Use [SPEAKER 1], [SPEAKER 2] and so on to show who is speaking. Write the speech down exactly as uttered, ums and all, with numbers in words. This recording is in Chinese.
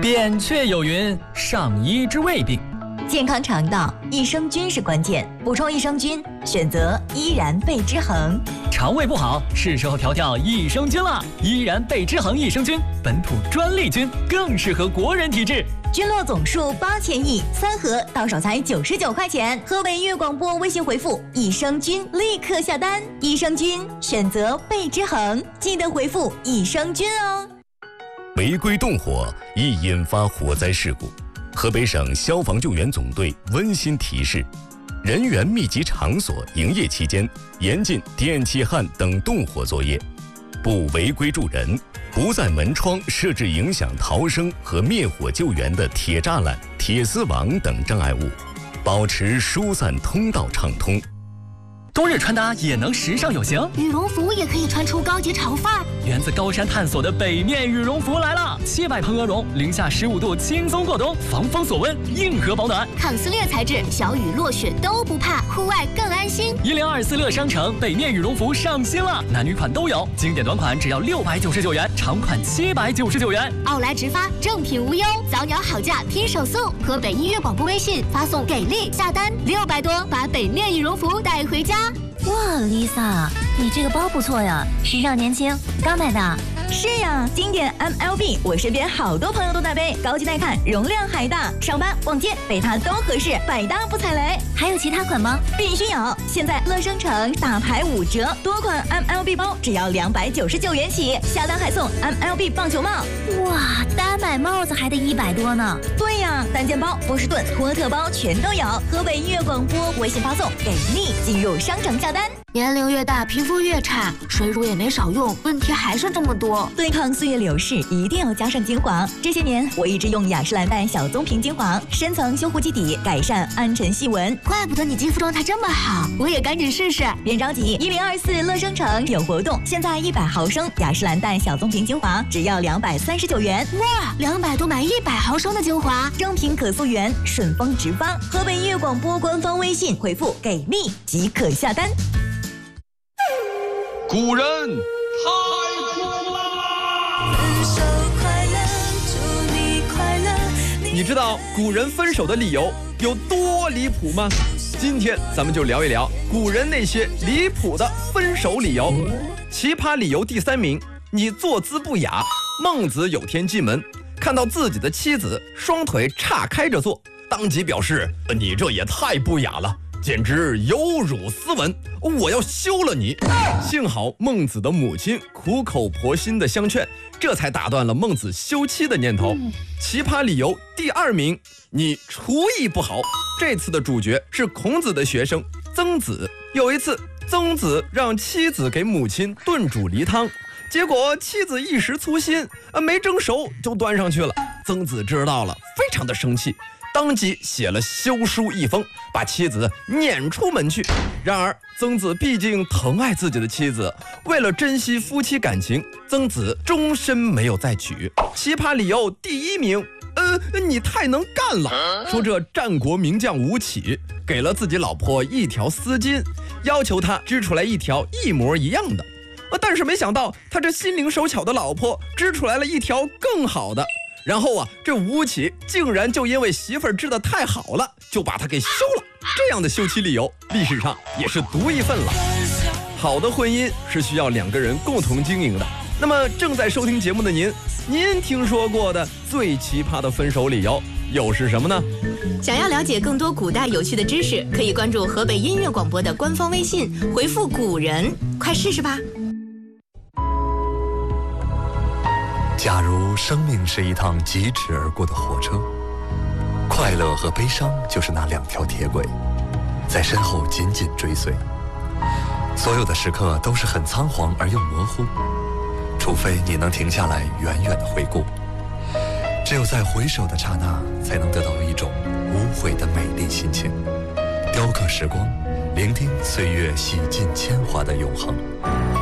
[SPEAKER 1] 扁鹊有云：上医之未病。
[SPEAKER 2] 健康肠道，益生菌是关键。补充益生菌，选择依然贝之恒。
[SPEAKER 1] 肠胃不好，是时候调调益生菌了。依然贝之恒益生菌，本土专利菌，更适合国人体质。
[SPEAKER 2] 菌落总数八千亿，三盒到手才九十九块钱。河北音乐广播微信回复益生菌，立刻下单。益生菌选择贝之恒，记得回复益生菌哦。
[SPEAKER 3] 违规动火易引发火灾事故。河北省消防救援总队温馨提示：人员密集场所营业期间，严禁电气焊等动火作业，不违规助人，不在门窗设置影响逃生和灭火救援的铁栅栏、铁丝网等障碍物，保持疏散通道畅通。
[SPEAKER 1] 冬日穿搭也能时尚有型，
[SPEAKER 4] 羽绒服也可以穿出高级潮范儿。
[SPEAKER 1] 源自高山探索的北面羽绒服来了，七百蓬鹅绒，零下十五度轻松过冬，防风锁温，硬核保暖，
[SPEAKER 4] 抗撕裂材质，小雨落雪都不怕，户外更安心。
[SPEAKER 1] 一零二四乐商城北面羽绒服上新了，男女款都有，经典短款只要六百九十九元，长款七百九十九元。
[SPEAKER 4] 奥莱直发，正品无忧，早鸟好价拼手速。河北音乐广播微信发送给力下单六百多，把北面羽绒服带回家。
[SPEAKER 5] 哇 ，Lisa， 你这个包不错呀，时尚年轻，刚买的。
[SPEAKER 2] 是呀，经典 M L B， 我身边好多朋友都在背，高级耐看，容量还大，上班逛街背它都合适，百搭不踩雷。
[SPEAKER 5] 还有其他款吗？
[SPEAKER 2] 必须有！现在乐商城大牌五折，多款 M L B 包只要两百九十九元起，下单还送 M L B 棒球帽。
[SPEAKER 5] 哇，单买帽子还得一百多呢。
[SPEAKER 2] 对呀，单肩包、波士顿、托特包全都有。河北音乐广播微信发送给力，进入商城下单。
[SPEAKER 4] 年龄越大，皮肤越差，水乳也没少用，问题还是这么多。
[SPEAKER 2] 对抗岁月流逝，一定要加上精华。这些年，我一直用雅诗兰黛小棕瓶精华，深层修护基底，改善暗沉细纹。
[SPEAKER 4] 怪不得你肌肤状态这么好，我也赶紧试试。
[SPEAKER 2] 别着急，一零二四乐商城有活动，现在一百毫升雅诗兰黛小棕瓶精华只要两百三十九元。
[SPEAKER 4] 哇，两百多买一百毫升的精华，
[SPEAKER 2] 正品可溯源，顺丰直发。河北音乐广播官方微信回复给力即可下单。
[SPEAKER 6] 古人太酷啦！
[SPEAKER 7] 分手快乐，祝你快乐。
[SPEAKER 6] 你知道古人分手的理由有多离谱吗？今天咱们就聊一聊古人那些离谱的分手理由。奇葩理由第三名，你坐姿不雅。孟子有天进门，看到自己的妻子双腿岔开着坐，当即表示：你这也太不雅了，简直有辱斯文，我要休了你。幸好孟子的母亲苦口婆心的相劝，这才打断了孟子休妻的念头。奇葩理由第二名，你厨艺不好。这次的主角是孔子的学生曾子。有一次，曾子让妻子给母亲炖煮梨汤，结果妻子一时粗心，没蒸熟就端上去了。曾子知道了，非常的生气，当即写了休书一封，把妻子撵出门去。然而曾子毕竟疼爱自己的妻子，为了珍惜夫妻感情，曾子终身没有再娶。奇葩理由第一名，呃，你太能干了。说这战国名将吴起给了自己老婆一条丝巾，要求他织出来一条一模一样的，但是没想到他这心灵手巧的老婆织出来了一条更好的。然后啊，这吴起竟然就因为媳妇儿织得太好了，就把他给休了。这样的休妻理由，历史上也是独一份了。好的婚姻是需要两个人共同经营的。那么正在收听节目的您，您听说过的最奇葩的分手理由又是什么呢？
[SPEAKER 8] 想要了解更多古代有趣的知识，可以关注河北音乐广播的官方微信，回复古人，快试试吧。
[SPEAKER 9] 假如生命是一趟疾驰而过的火车，快乐和悲伤就是那两条铁轨，在身后紧紧追随。所有的时刻都是很仓皇而又模糊，除非你能停下来远远的回顾。只有在回首的刹那，才能得到一种无悔的美丽心情，雕刻时光，聆听岁月洗尽铅华的永恒。